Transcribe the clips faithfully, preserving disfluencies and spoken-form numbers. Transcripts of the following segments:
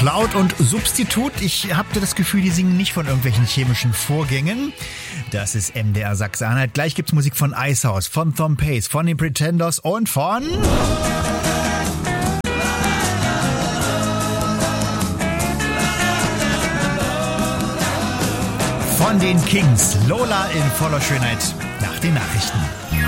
Cloud und Substitut. Ich habe das Gefühl, die singen nicht von irgendwelchen chemischen Vorgängen. Das ist M D R Sachsen-Anhalt. Gleich gibt's Musik von Icehouse, von Tom Pace, von den Pretenders und von... von den Kings. Lola in voller Schönheit nach den Nachrichten.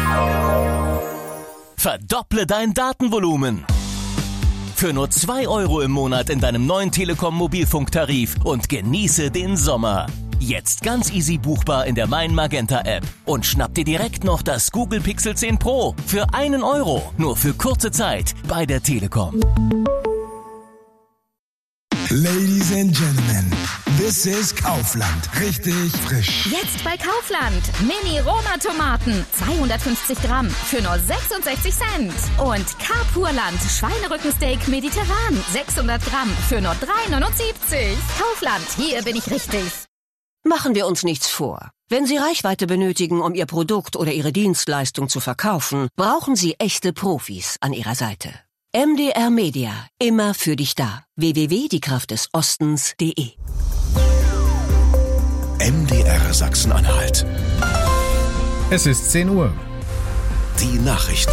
Verdopple dein Datenvolumen. Für nur zwei Euro im Monat in deinem neuen Telekom-Mobilfunktarif und genieße den Sommer. Jetzt ganz easy buchbar in der Mein Magenta App. Und schnapp dir direkt noch das Google Pixel zehn Pro für einen Euro. Nur für kurze Zeit bei der Telekom. Ladies and Gentlemen, this is Kaufland. Richtig frisch. Jetzt bei Kaufland. Mini-Roma-Tomaten. zweihundertfünfzig Gramm für nur sechsundsechzig Cent. Und Carpurland Schweinerückensteak mediterran. sechshundert Gramm für nur drei neunundsiebzig. Kaufland, hier bin ich richtig. Machen wir uns nichts vor. Wenn Sie Reichweite benötigen, um Ihr Produkt oder Ihre Dienstleistung zu verkaufen, brauchen Sie echte Profis an Ihrer Seite. M D R Media, immer für dich da. w w w punkt die kraft des ostens punkt de M D R Sachsen-Anhalt. Es ist zehn Uhr. Die Nachrichten.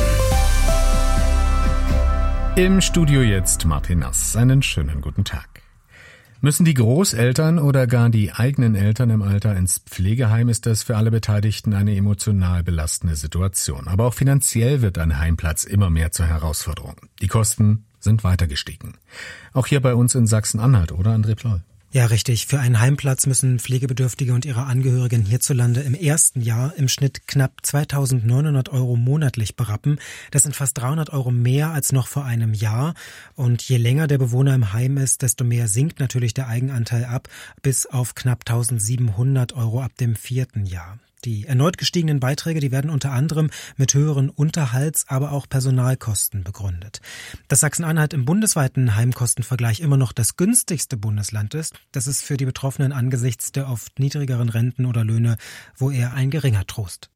Im Studio jetzt Martin Nass. Einen schönen guten Tag. Müssen die Großeltern oder gar die eigenen Eltern im Alter ins Pflegeheim, ist das für alle Beteiligten eine emotional belastende Situation. Aber auch finanziell wird ein Heimplatz immer mehr zur Herausforderung. Die Kosten sind weiter gestiegen. Auch hier bei uns in Sachsen-Anhalt, oder André Ploll? Ja, richtig. Für einen Heimplatz müssen Pflegebedürftige und ihre Angehörigen hierzulande im ersten Jahr im Schnitt knapp zweitausendneunhundert Euro monatlich berappen. Das sind fast dreihundert Euro mehr als noch vor einem Jahr. Und je länger der Bewohner im Heim ist, desto mehr sinkt natürlich der Eigenanteil ab, bis auf knapp eintausendsiebenhundert Euro ab dem vierten Jahr. Die erneut gestiegenen Beiträge, die werden unter anderem mit höheren Unterhalts-, aber auch Personalkosten begründet. Dass Sachsen-Anhalt im bundesweiten Heimkostenvergleich immer noch das günstigste Bundesland ist, das ist für die Betroffenen angesichts der oft niedrigeren Renten oder Löhne wohl eher ein geringer Trost.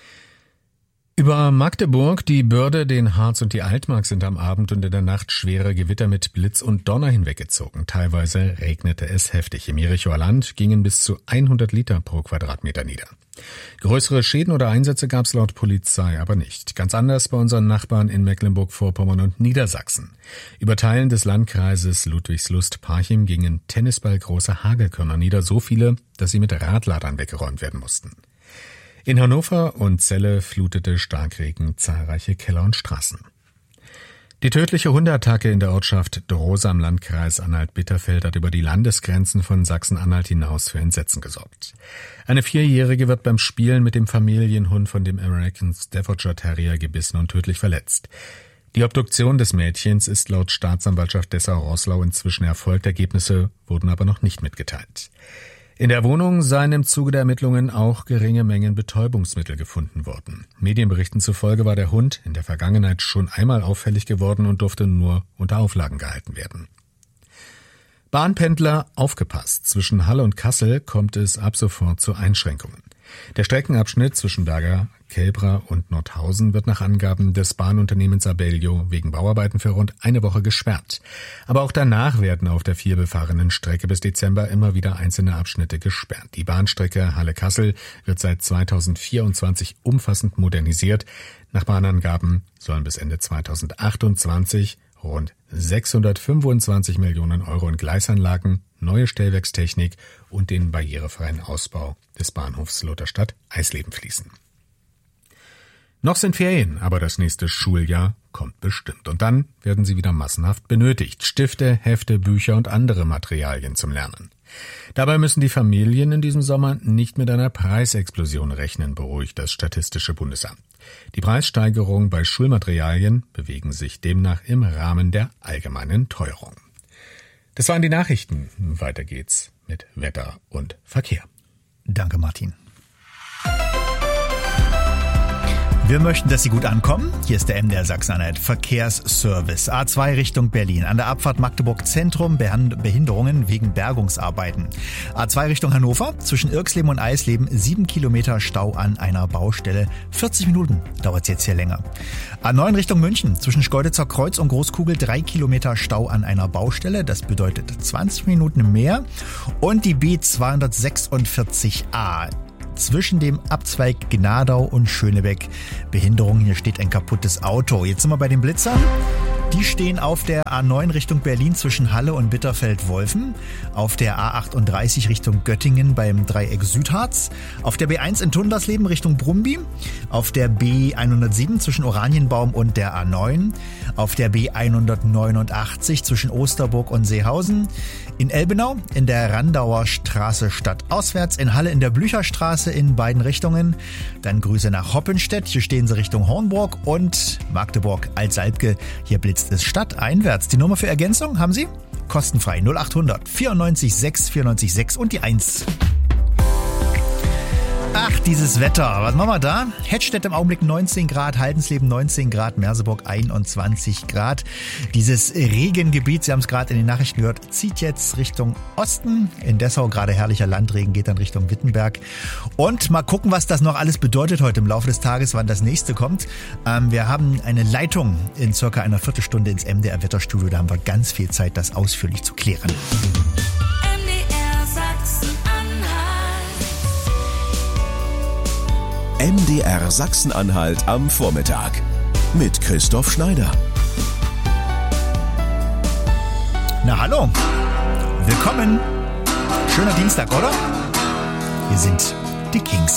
Über Magdeburg, die Börde, den Harz und die Altmark sind am Abend und in der Nacht schwere Gewitter mit Blitz und Donner hinweggezogen. Teilweise regnete es heftig. Im Jerichoer Land gingen bis zu hundert Liter pro Quadratmeter nieder. Größere Schäden oder Einsätze gab es laut Polizei aber nicht. Ganz anders bei unseren Nachbarn in Mecklenburg-Vorpommern und Niedersachsen. Über Teilen des Landkreises Ludwigslust-Parchim gingen tennisballgroße Hagelkörner nieder, so viele, dass sie mit Radladern weggeräumt werden mussten. In Hannover und Celle flutete Starkregen zahlreiche Keller und Straßen. Die tödliche Hundeattacke in der Ortschaft Drosa im Landkreis Anhalt-Bitterfeld hat über die Landesgrenzen von Sachsen-Anhalt hinaus für Entsetzen gesorgt. Eine Vierjährige wird beim Spielen mit dem Familienhund von dem American Staffordshire Terrier gebissen und tödlich verletzt. Die Obduktion des Mädchens ist laut Staatsanwaltschaft Dessau-Roßlau inzwischen erfolgt. Ergebnisse wurden aber noch nicht mitgeteilt. In der Wohnung seien im Zuge der Ermittlungen auch geringe Mengen Betäubungsmittel gefunden worden. Medienberichten zufolge war der Hund in der Vergangenheit schon einmal auffällig geworden und durfte nur unter Auflagen gehalten werden. Bahnpendler, aufgepasst! Zwischen Halle und Kassel kommt es ab sofort zu Einschränkungen. Der Streckenabschnitt zwischen Berger, Kelbra und Nordhausen wird nach Angaben des Bahnunternehmens Abellio wegen Bauarbeiten für rund eine Woche gesperrt. Aber auch danach werden auf der vielbefahrenen Strecke bis Dezember immer wieder einzelne Abschnitte gesperrt. Die Bahnstrecke Halle-Kassel wird seit zweitausendvierundzwanzig umfassend modernisiert. Nach Bahnangaben sollen bis Ende zweitausendachtundzwanzig rund sechshundertfünfundzwanzig Millionen Euro in Gleisanlagen, neue Stellwerkstechnik und den barrierefreien Ausbau des Bahnhofs Lutherstadt-Eisleben fließen. Noch sind Ferien, aber das nächste Schuljahr kommt bestimmt. Und dann werden sie wieder massenhaft benötigt. Stifte, Hefte, Bücher und andere Materialien zum Lernen. Dabei müssen die Familien in diesem Sommer nicht mit einer Preisexplosion rechnen, beruhigt das Statistische Bundesamt. Die Preissteigerungen bei Schulmaterialien bewegen sich demnach im Rahmen der allgemeinen Teuerung. Das waren die Nachrichten. Weiter geht's mit Wetter und Verkehr. Danke, Martin. Wir möchten, dass Sie gut ankommen. Hier ist der M D R Sachsen-Anhalt Verkehrsservice. A zwei Richtung Berlin. An der Abfahrt Magdeburg Zentrum Behinderungen wegen Bergungsarbeiten. A zwei Richtung Hannover. Zwischen Irxleben und Eisleben sieben Kilometer Stau an einer Baustelle. vierzig Minuten dauert es jetzt hier länger. A neun Richtung München. Zwischen Schkeuditzer Kreuz und Großkugel drei Kilometer Stau an einer Baustelle. Das bedeutet zwanzig Minuten mehr. Und die B zweihundertsechsundvierzig A. Zwischen dem Abzweig Gnadau und Schönebeck. Behinderung, hier steht ein kaputtes Auto. Jetzt sind wir bei den Blitzern. Die stehen auf der A neun Richtung Berlin zwischen Halle und Bitterfeld-Wolfen, auf der A achtunddreißig Richtung Göttingen beim Dreieck Südharz, auf der B eins in Tundersleben Richtung Brumby, auf der B hundertsieben zwischen Oranienbaum und der A neun, auf der B hundertneunundachtzig zwischen Osterburg und Seehausen, in Elbenau in der Randauer Straße stadtauswärts, in Halle in der Blücherstraße in beiden Richtungen, dann Grüße nach Hoppenstedt, hier stehen sie Richtung Hornburg und Magdeburg Altsalbke, hier blitzt es stadteinwärts. Die Nummer für Ergänzung haben Sie? Kostenfrei null achthundert vierundneunzig sechs vierundneunzig sechs und die eins. Ach, dieses Wetter. Was machen wir da? Hettstedt im Augenblick neunzehn Grad, Haldensleben neunzehn Grad, Merseburg einundzwanzig Grad. Dieses Regengebiet, Sie haben es gerade in den Nachrichten gehört, zieht jetzt Richtung Osten. In Dessau gerade herrlicher Landregen, geht dann Richtung Wittenberg. Und mal gucken, was das noch alles bedeutet heute im Laufe des Tages, wann das nächste kommt. Ähm, wir haben eine Leitung in circa einer Viertelstunde ins M D R Wetterstudio. Da haben wir ganz viel Zeit, das ausführlich zu klären. M D R Sachsen-Anhalt am Vormittag mit Christoph Schneider. Na hallo, willkommen. Schöner Dienstag, oder? Wir sind die Kings.